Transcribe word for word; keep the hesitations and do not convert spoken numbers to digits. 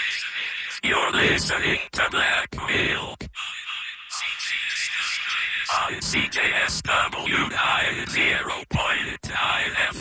You're listening to Black Milk on C J S W nine zero point nine F